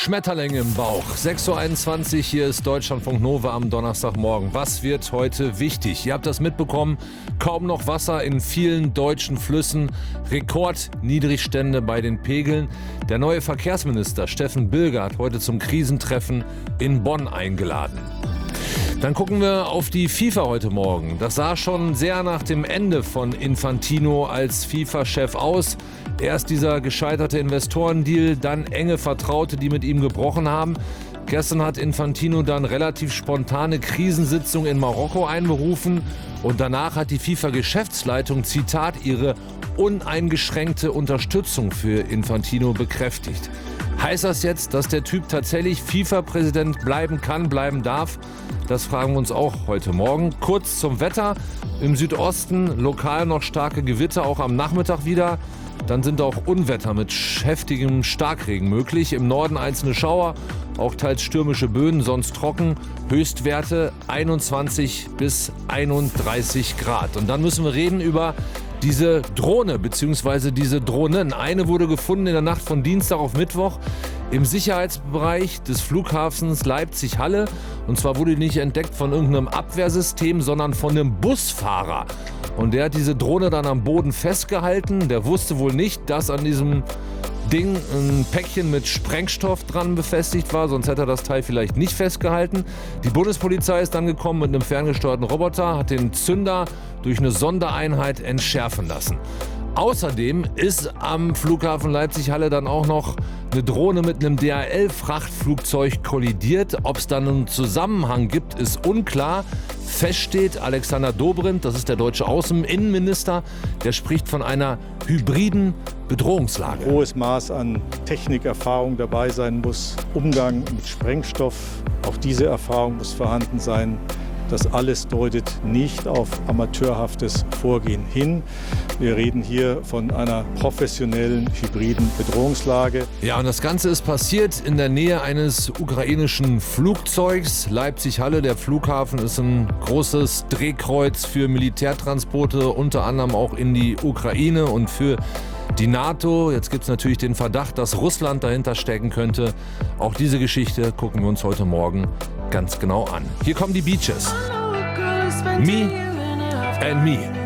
Schmetterlinge im Bauch. 6.21 Uhr, hier ist Deutschlandfunk Nova am Donnerstagmorgen. Was wird heute wichtig? Ihr habt das mitbekommen, kaum noch Wasser in vielen deutschen Flüssen, Rekordniedrigstände bei den Pegeln. Der neue Verkehrsminister Steffen Bilger hat heute zum Krisentreffen in Bonn eingeladen. Dann gucken wir auf die FIFA heute Morgen. Das sah schon sehr nach dem Ende von Infantino als FIFA-Chef aus. Erst dieser gescheiterte Investorendeal, dann enge Vertraute, die mit ihm gebrochen haben. Gestern hat Infantino dann relativ spontane Krisensitzung in Marokko einberufen und danach hat die FIFA-Geschäftsleitung, Zitat, ihre uneingeschränkte Unterstützung für Infantino bekräftigt. Heißt das jetzt, dass der Typ tatsächlich FIFA-Präsident bleiben kann, bleiben darf? Das fragen wir uns auch heute Morgen. Kurz zum Wetter. Im Südosten lokal noch starke Gewitter, auch am Nachmittag wieder. Dann sind auch Unwetter mit heftigem Starkregen möglich. Im Norden einzelne Schauer, auch teils stürmische Böen, sonst trocken. Höchstwerte 21 bis 31 Grad. Und dann müssen wir reden über diese Drohne bzw. diese Drohnen. Eine wurde gefunden in der Nacht von Dienstag auf Mittwoch im Sicherheitsbereich des Flughafens Leipzig-Halle. Und zwar wurde die nicht entdeckt von irgendeinem Abwehrsystem, sondern von einem Busfahrer. Und der hat diese Drohne dann am Boden festgehalten. Der wusste wohl nicht, dass an diesem Ding ein Päckchen mit Sprengstoff dran befestigt war, sonst hätte er das Teil vielleicht nicht festgehalten. Die Bundespolizei ist dann gekommen mit einem ferngesteuerten Roboter, hat den Zünder durch eine Sondereinheit entschärfen lassen. Außerdem ist am Flughafen Leipzig-Halle dann auch noch eine Drohne mit einem DHL-Frachtflugzeug kollidiert. Ob es dann einen Zusammenhang gibt, ist unklar. Fest steht, Alexander Dobrindt, das ist der deutsche Innenminister, der spricht von einer hybriden Bedrohungslage. Ein hohes Maß an Technikerfahrung dabei sein muss, Umgang mit Sprengstoff, auch diese Erfahrung muss vorhanden sein. Das alles deutet nicht auf amateurhaftes Vorgehen hin. Wir reden hier von einer professionellen, hybriden Bedrohungslage. Ja, und das Ganze ist passiert in der Nähe eines ukrainischen Flugzeugs. Leipzig-Halle, der Flughafen, ist ein großes Drehkreuz für Militärtransporte, unter anderem auch in die Ukraine und für die NATO. Jetzt gibt es natürlich den Verdacht, dass Russland dahinter stecken könnte. Auch diese Geschichte gucken wir uns heute Morgen ganz genau an. Hier kommen die Beaches. Me and Me.